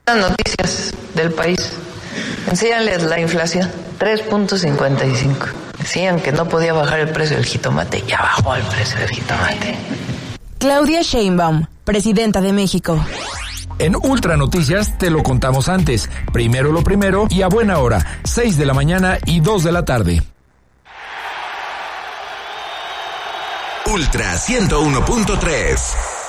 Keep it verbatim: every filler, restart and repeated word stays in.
noticias del país. Enséñales la inflación, tres punto cincuenta y cinco. Decían que no podía bajar el precio del jitomate, ya bajó el precio del jitomate. Claudia Sheinbaum, presidenta de México. En Ultra Noticias te lo contamos antes, primero lo primero y a buena hora, seis de la mañana y dos de la tarde. Ultra ciento uno punto tres.